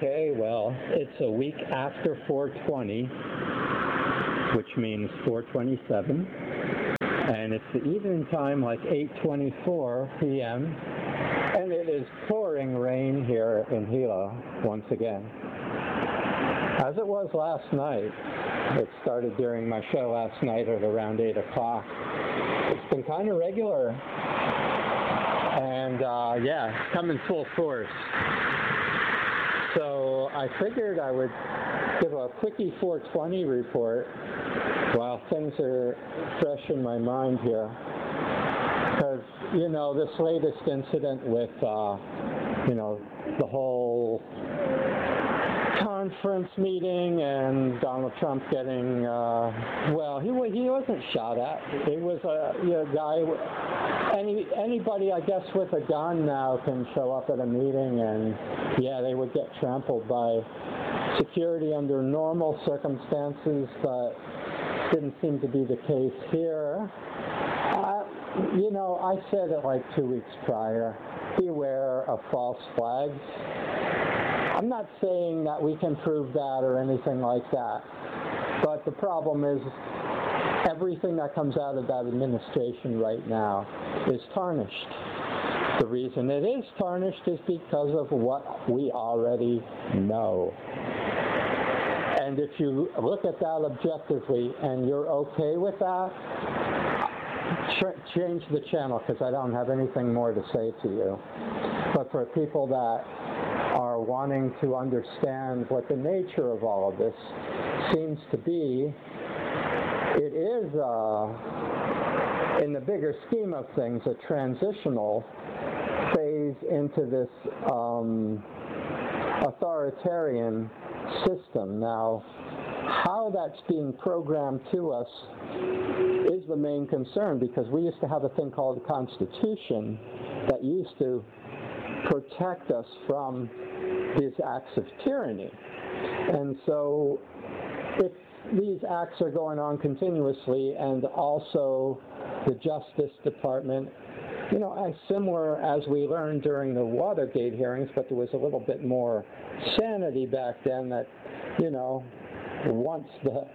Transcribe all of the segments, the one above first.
Okay, well, it's a week after 420, which means 427, and it's the evening time, like 8:24 p.m., and it is pouring rain here in Hilo once again. As it was last night, it started during my show last night at around 8 o'clock. It's been kind of regular, and yeah, it's coming full force. So I figured I would give a quickie 420 report while things are fresh in my mind here. Because, you know, this latest incident with, you know, the whole conference meeting and Donald Trump getting, well, he wasn't shot at. It was a guy, anybody, I guess, with a gun now can show up at a meeting and, yeah, they would get trampled by security under normal circumstances, but didn't seem to be the case here. You know, I said it like 2 weeks prior, beware of false flags. I'm not saying that we can prove that or anything like that, but the problem is everything that comes out of that administration right now is tarnished. The reason it is tarnished is because of what we already know. And if you look at that objectively and you're okay with that, change the channel, because I don't have anything more to say to you. But for people that are wanting to understand what the nature of all of this seems to be, it is, in the bigger scheme of things, a transitional phase into this authoritarian system. Now, how that's being programmed to us is the main concern, because we used to have a thing called the Constitution that used to protect us from these acts of tyranny. And so if these acts are going on continuously, and also the Justice Department, you know, as similar as we learned during the Watergate hearings, but there was a little bit more sanity back then, that, you know, once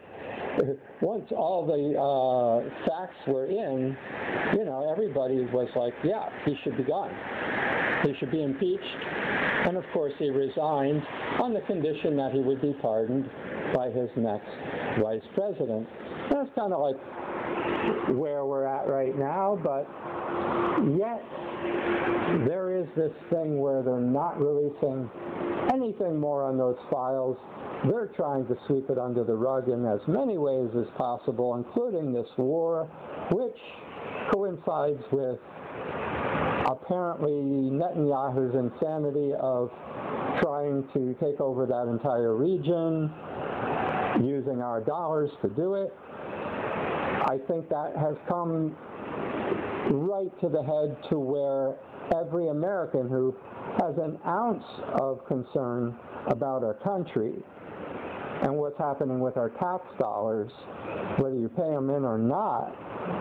all the facts were in, you know, everybody was like, yeah, he should be gone. He should be impeached. And of course he resigned on the condition that he would be pardoned by his next vice president. That's kind of like where we're at right now, but yet there is this thing where they're not releasing anything more on those files. They're trying to sweep it under the rug in as many ways as possible, including this war, which coincides with apparently Netanyahu's insanity of trying to take over that entire region, using our dollars to do it. I think that has come right to the head to where every American who has an ounce of concern about our country and what's happening with our tax dollars, whether you pay them in or not,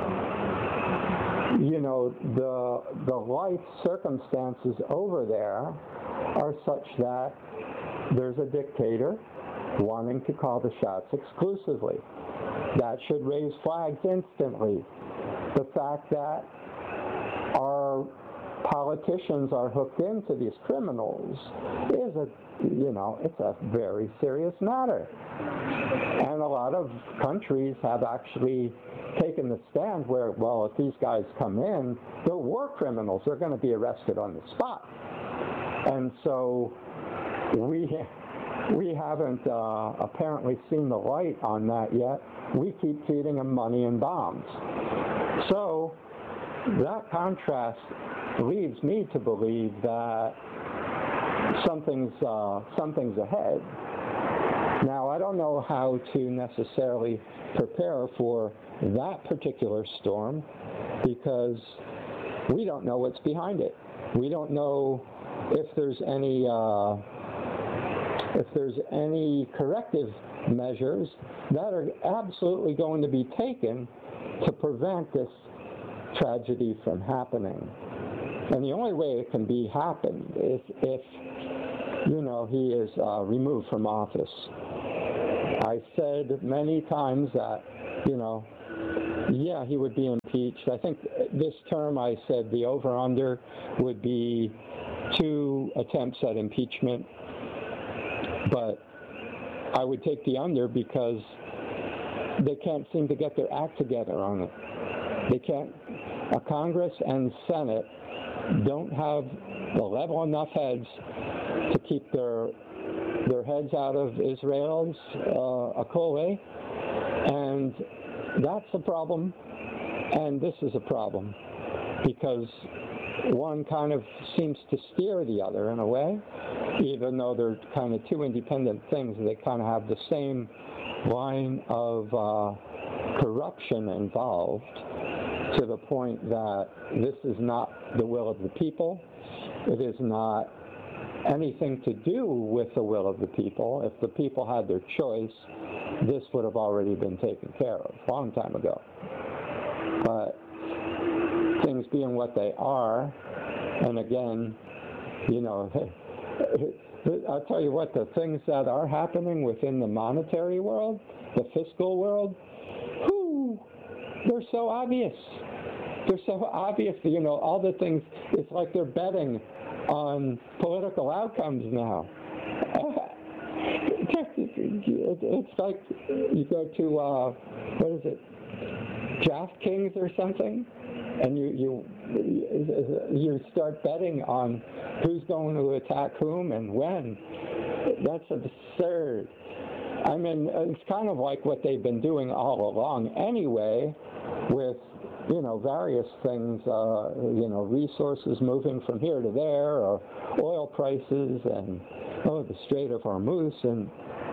you know, the life circumstances over there are such that there's a dictator wanting to call the shots exclusively. That should raise flags instantly. The fact that our politicians are hooked into these criminals is it's a very serious matter. And a lot of countries have actually taken the stand where, well, if these guys come in, they're war criminals. They're going to be arrested on the spot. And so we haven't apparently seen the light on that yet. We keep feeding them money and bombs. So that contrast leads me to believe that something's ahead. Now, I don't know how to necessarily prepare for that particular storm, because we don't know what's behind it. We don't know if there's any corrective measures that are absolutely going to be taken to prevent this tragedy from happening. And the only way it can be happened is if he is removed from office. I said many times that, yeah, he would be impeached. I think this term I said the over-under would be 2 attempts at impeachment, but I would take the under because they can't seem to get their act together on it. They can't. Congress and Senate don't have the level enough heads to keep their heads out of Israel's akole, and that's a problem, and this is a problem, because one kind of seems to steer the other in a way, even though they're kind of 2 independent things. They kind of have the same line of corruption involved, to the point that this is not the will of the people. It is not anything to do with the will of the people. If the people had their choice, this would have already been taken care of a long time ago. But things being what they are, and again, I'll tell you what, the things that are happening within the monetary world, the fiscal world, they're so obvious. They're so obvious, all the things, it's like they're betting on political outcomes now. It's like you go to, what is it, DraftKings or something, and you start betting on who's going to attack whom and when. That's absurd. I mean, it's kind of like what they've been doing all along anyway, with various things, resources moving from here to there, or oil prices, and the Strait of Hormuz, and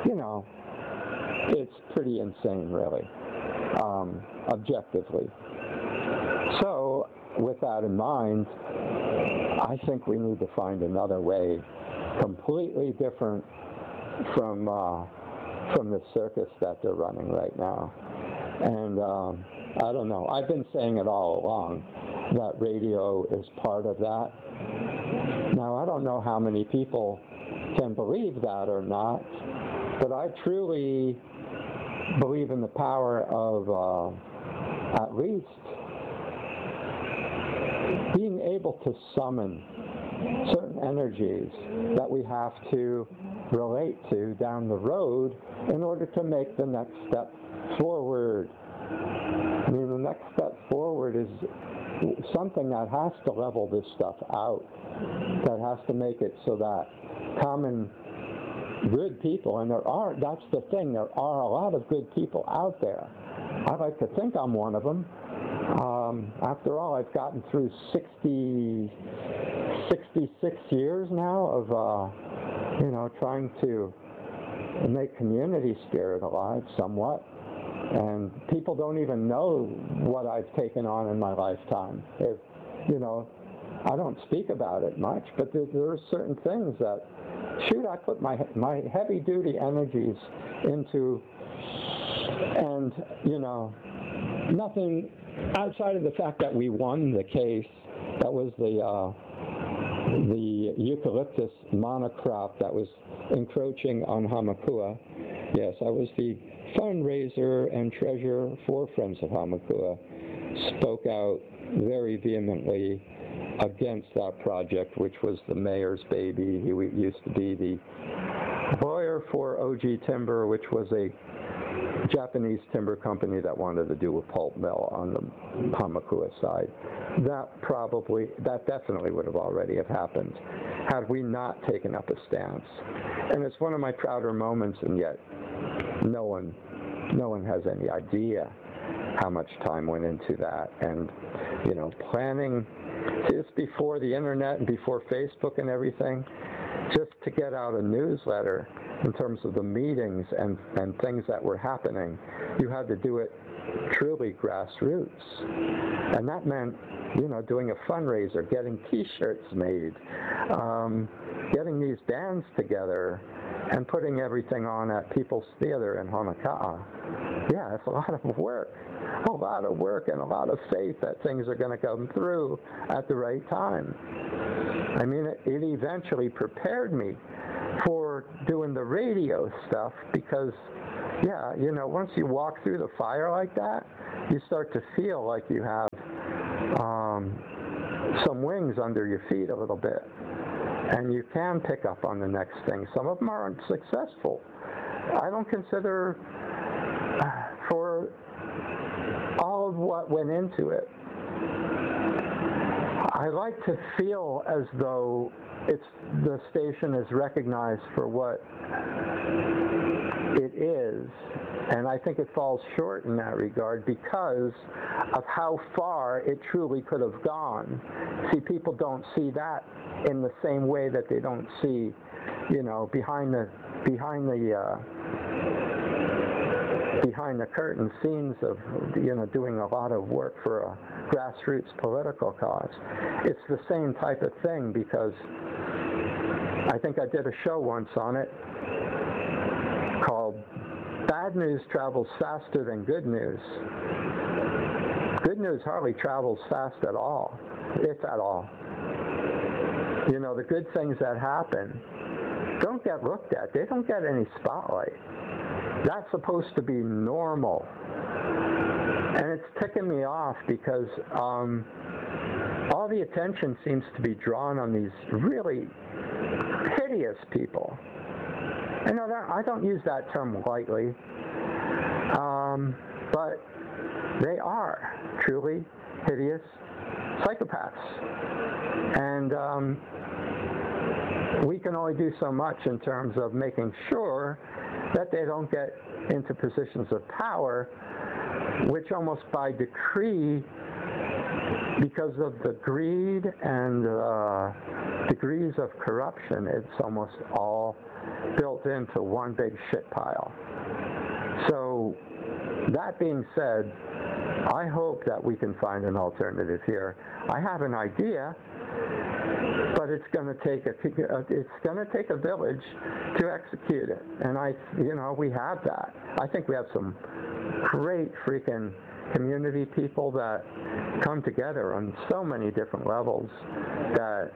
it's pretty insane, really, objectively. So, with that in mind, I think we need to find another way, completely different from the circus that they're running right now. And I don't know. I've been saying it all along that radio is part of that. Now, I don't know how many people can believe that or not, but I truly believe in the power of at least being able to summon certain energies that we have to relate to down the road in order to make the next step forward. I mean, the next step forward is something that has to level this stuff out, that has to make it so that common good people, and that's the thing, there are a lot of good people out there. I like to think I'm one of them. After all, I've gotten through 66 years now of, trying to make community spirit alive somewhat. And people don't even know what I've taken on in my lifetime. I don't speak about it much, but there are certain things that, I put my heavy-duty energies into, and, nothing outside of the fact that we won the case. That was the eucalyptus monocrop that was encroaching on Hamakua. Yes, I was the fundraiser and treasurer for Friends of Hamakua, spoke out very vehemently against that project, which was the mayor's baby. He used to be the lawyer for OG Timber, which was a Japanese timber company that wanted to do a pulp mill on the Hamakua side. That definitely would have already have happened had we not taken up a stance. And it's one of my prouder moments, and yet no one has any idea how much time went into that. And, planning just before the internet and before Facebook and everything, just to get out a newsletter in terms of the meetings and things that were happening, you had to do it truly grassroots. And that meant, doing a fundraiser, getting T-shirts made, getting these bands together, and putting everything on at People's Theater in Honika'a. Yeah, it's a lot of work and a lot of faith that things are going to come through at the right time. I mean, it eventually prepared me for doing the radio stuff because, yeah, you know, once you walk through the fire like that, you start to feel like you have some wings under your feet a little bit. And you can pick up on the next thing. Some of them aren't successful. I don't consider for all of what went into it, I like to feel as though the station is recognized for what it is, and I think it falls short in that regard because of how far it truly could have gone. See, people don't see that in the same way that they don't see, you know, behind the curtain scenes of, you know, doing a lot of work for a grassroots political cause. It's the same type of thing because I think I did a show once on it called Bad News Travels Faster Than Good News. Good news hardly travels fast at all, if at all. You know, the good things that happen don't get looked at. They don't get any spotlight. That's supposed to be normal. And it's ticking me off because all the attention seems to be drawn on these really hideous people. I know that I don't use that term lightly, but they are truly hideous psychopaths. And we can only do so much in terms of making sure that they don't get into positions of power, which almost by decree, because of the greed and degrees of corruption, it's almost all built into one big shit pile. So that being said, I hope that we can find an alternative here. I have an idea, but it's going to take a village to execute it, and we have that. I think we have some great freaking community people that come together on so many different levels that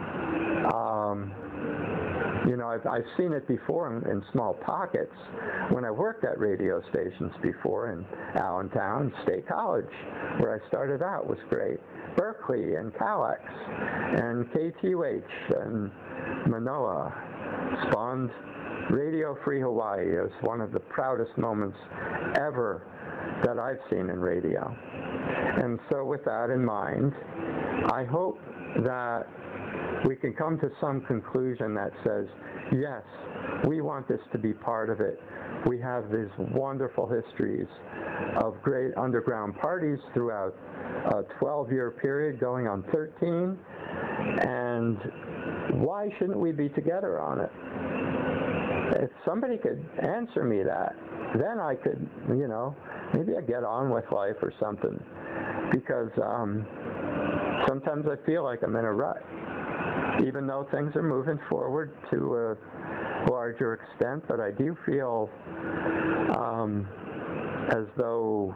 I've seen it before in small pockets when I worked at radio stations before in Allentown State College, where I started out, was great. Berkeley and CalX and KTUH and Manoa spawned Radio Free Hawaii. It was one of the proudest moments ever that I've seen in radio. And so with that in mind, I hope that we can come to some conclusion that says, yes, we want this to be part of it. We have these wonderful histories of great underground parties throughout a 12-year period going on 13, and why shouldn't we be together on it? If somebody could answer me that, then I could, maybe I'd get on with life or something, because sometimes I feel like I'm in a rut, even though things are moving forward to a larger extent, but I do feel as though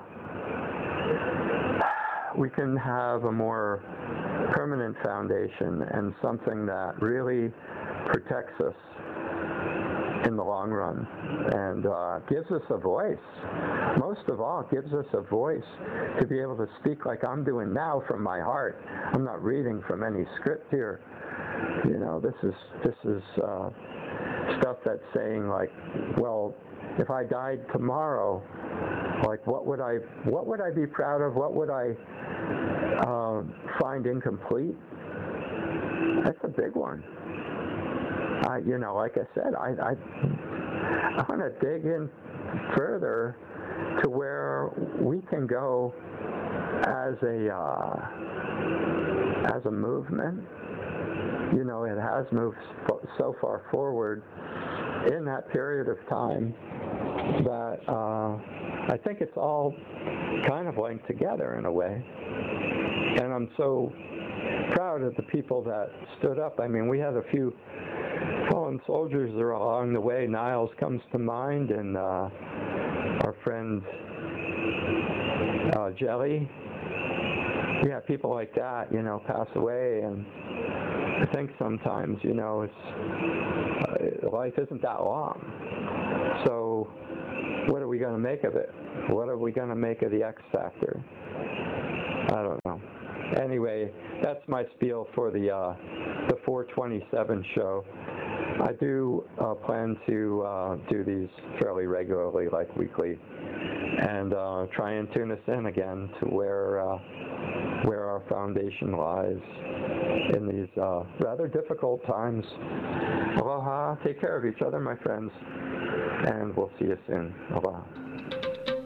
we can have a more permanent foundation and something that really protects us in the long run and gives us a voice. Most of all, gives us a voice to be able to speak like I'm doing now from my heart. I'm not reading from any script here. This is stuff that's saying, like, well, if I died tomorrow, like, what would I be proud of? What would I find incomplete? That's a big one. Like I said, I want to dig in further to where we can go as a movement. It has moved so far forward in that period of time that I think it's all kind of linked together in a way. And I'm so proud of the people that stood up. I mean, we had a few fallen soldiers along the way. Niles comes to mind, and our friend Jelly. Yeah, people like that, pass away, and I think sometimes, it's Life isn't that long. So what are we going to make of it? What are we going to make of the X factor? I don't know. Anyway, that's my spiel for the 427 show. I do plan to do these fairly regularly, like weekly, and try and tune us in again to where our foundation lies in these rather difficult times. Aloha. Take care of each other, my friends, and we'll see you soon. Aloha.